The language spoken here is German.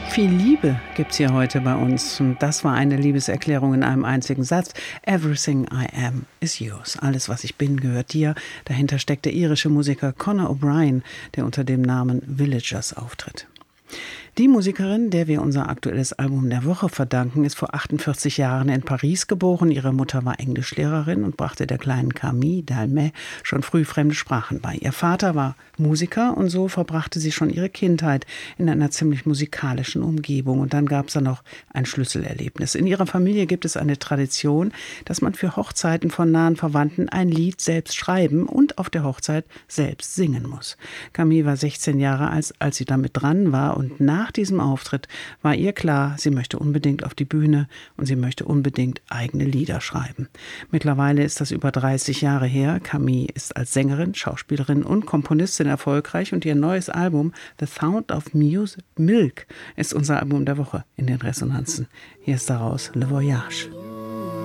Viel Liebe gibt's hier heute bei uns. Und das war eine Liebeserklärung in einem einzigen Satz. Everything I am is yours. Alles, was ich bin, gehört dir. Dahinter steckt der irische Musiker Conor O'Brien, der unter dem Namen Villagers auftritt. Die Musikerin, der wir unser aktuelles Album der Woche verdanken, ist vor 48 Jahren in Paris geboren. Ihre Mutter war Englischlehrerin und brachte der kleinen Camille Dalmet schon früh fremde Sprachen bei. Ihr Vater war Musiker und so verbrachte sie schon ihre Kindheit in einer ziemlich musikalischen Umgebung. Und dann gab es da noch ein Schlüsselerlebnis. In ihrer Familie gibt es eine Tradition, dass man für Hochzeiten von nahen Verwandten ein Lied selbst schreiben und auf der Hochzeit selbst singen muss. Camille war 16 Jahre alt, als sie damit dran war, und nach diesem Auftritt war ihr klar, sie möchte unbedingt auf die Bühne und sie möchte unbedingt eigene Lieder schreiben. Mittlerweile ist das über 30 Jahre her. Camille ist als Sängerin, Schauspielerin und Komponistin erfolgreich und ihr neues Album The Sound of Milk ist unser Album der Woche in den Resonanzen. Hier ist daraus Le Voyage.